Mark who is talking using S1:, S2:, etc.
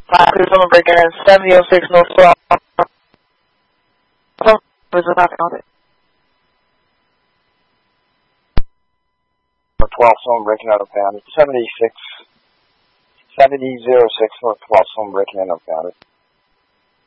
S1: Someone breaking in 7006 North 12. Someone was about to count it.
S2: 12, someone breaking out of found it. 7006 North 12, someone breaking in of found it.